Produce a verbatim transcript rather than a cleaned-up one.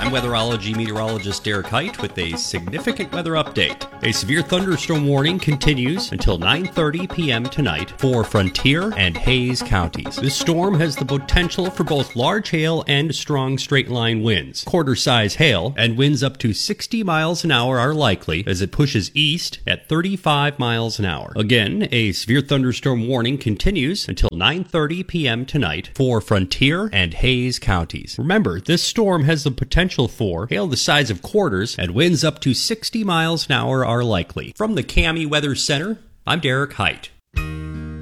I'm weatherology meteorologist Derek Height with a significant weather update. A severe thunderstorm warning continues until nine thirty p.m. tonight for Frontier and Hays counties. This storm has the potential for both large hail and strong straight-line winds. Quarter-size hail and winds up to sixty miles an hour are likely as it pushes east at thirty-five miles an hour. Again, a severe thunderstorm warning continues until nine thirty p.m. tonight for Frontier and Hays counties. Remember, this storm has the potential for hail the size of quarters and winds up to sixty miles an hour are likely. From the C A M I Weather Center, I'm Derek Height.